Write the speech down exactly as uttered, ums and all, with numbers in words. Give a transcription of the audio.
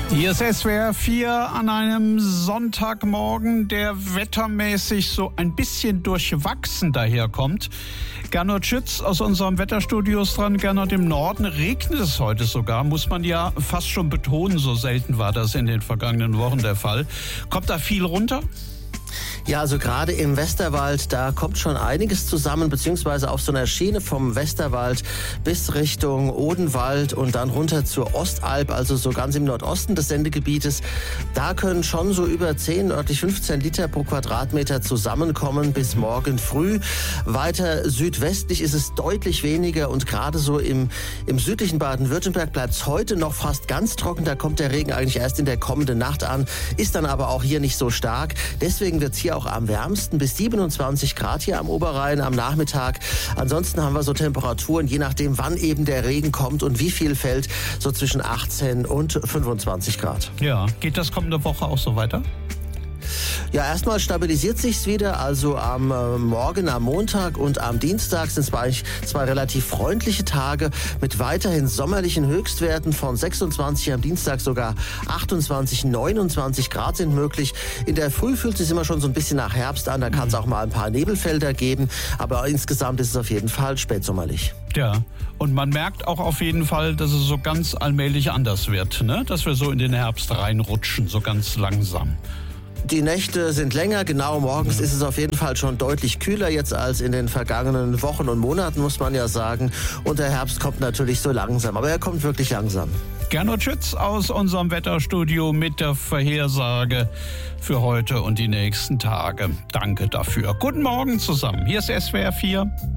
Hier ist S W R vier an einem Sonntagmorgen, der wettermäßig so ein bisschen durchwachsen daherkommt. Gernot Schütz aus unserem Wetterstudio ist dran. Gernot, im Norden regnet es heute sogar, muss man ja fast schon betonen, so selten war das in den vergangenen Wochen der Fall. Kommt da viel runter? Ja, also gerade im Westerwald, da kommt schon einiges zusammen, beziehungsweise auf so einer Schiene vom Westerwald bis Richtung Odenwald und dann runter zur Ostalb, also so ganz im Nordosten des Sendegebietes. Da können schon so über zehn, örtlich fünfzehn Liter pro Quadratmeter zusammenkommen bis morgen früh. Weiter südwestlich ist es deutlich weniger und gerade so im, im südlichen Baden-Württemberg bleibt es heute noch fast ganz trocken. Da kommt der Regen eigentlich erst in der kommenden Nacht an, ist dann aber auch hier nicht so stark. Deswegen wird es hier auch am wärmsten, bis siebenundzwanzig Grad hier am Oberrhein am Nachmittag. Ansonsten haben wir so Temperaturen, je nachdem wann eben der Regen kommt und wie viel fällt, so zwischen achtzehn und fünfundzwanzig Grad. Ja, geht das kommende Woche auch so weiter? Ja, erstmal stabilisiert sich's wieder. Also am äh, Morgen, am Montag und am Dienstag sind es eigentlich zwei relativ freundliche Tage mit weiterhin sommerlichen Höchstwerten von sechsundzwanzig, am Dienstag sogar achtundzwanzig, neunundzwanzig Grad sind möglich. In der Früh fühlt es sich immer schon so ein bisschen nach Herbst an. Da kann es auch mal ein paar Nebelfelder geben. Aber insgesamt ist es auf jeden Fall spätsommerlich. Ja, und man merkt auch auf jeden Fall, dass es so ganz allmählich anders wird, ne? Dass wir so in den Herbst reinrutschen, so ganz langsam. Die Nächte sind länger, genau, morgens ist es auf jeden Fall schon deutlich kühler jetzt als in den vergangenen Wochen und Monaten, muss man ja sagen. Und der Herbst kommt natürlich so langsam, aber er kommt wirklich langsam. Gernot Schütz aus unserem Wetterstudio mit der Vorhersage für heute und die nächsten Tage. Danke dafür. Guten Morgen zusammen. Hier ist S W R vier.